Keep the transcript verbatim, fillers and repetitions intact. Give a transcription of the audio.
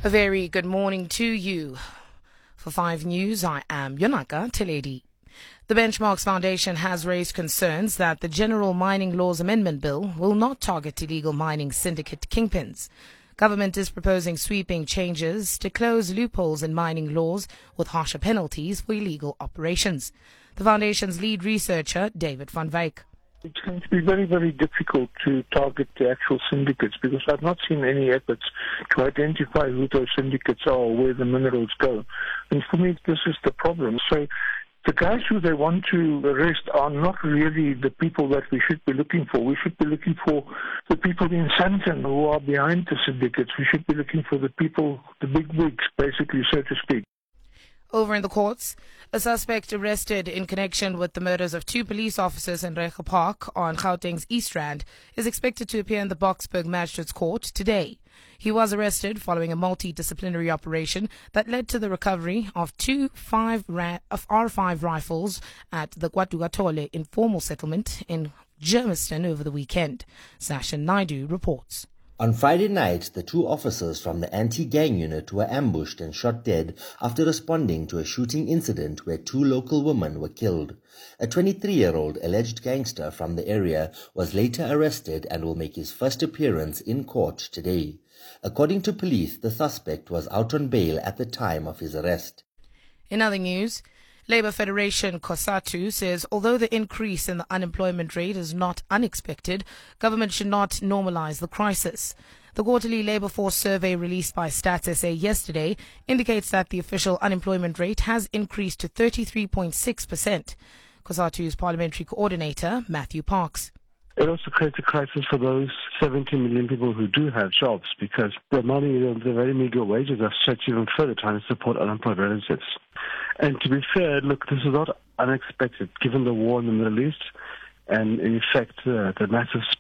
A very good morning to you. For Five News, I am Yonaka Teledi. The Benchmarks Foundation has raised concerns that the General Mining Laws Amendment Bill will not target illegal mining syndicate kingpins. Government is proposing sweeping changes to close loopholes in mining laws with harsher penalties for illegal operations. The foundation's lead researcher, David van Wyk. It's going to be very, very difficult to target the actual syndicates because I've not seen any efforts to identify who those syndicates are or where the minerals go. And for me, this is the problem. So the guys who they want to arrest are not really the people that we should be looking for. We should be looking for the people in Sandton who are behind the syndicates. We should be looking for the people, the big wigs, basically, so to speak. Over in the courts, a suspect arrested in connection with the murders of two police officers in Rega Park on Gauteng's East Rand is expected to appear in the Boksburg Magistrates Court today. He was arrested following a multidisciplinary operation that led to the recovery of two five ra- of R five rifles at the KwaDugatole informal settlement in Germiston over the weekend. Sasha Naidu reports. On Friday night, the two officers from the anti-gang unit were ambushed and shot dead after responding to a shooting incident where two local women were killed. A twenty-three-year-old alleged gangster from the area was later arrested and will make his first appearance in court today. According to police, the suspect was out on bail at the time of his arrest. In other news, Labour Federation COSATU says although the increase in the unemployment rate is not unexpected, government should not normalise the crisis. The quarterly labour force survey released by Stats S A yesterday indicates that the official unemployment rate has increased to thirty-three point six percent. COSATU's parliamentary coordinator, Matthew Parks. It also creates a crisis for those seventy million people who do have jobs because the money, the very meager wages are stretched even further trying to support unemployed relatives. And to be fair, look, this is not unexpected given the war in the Middle East and, in effect, uh, the massive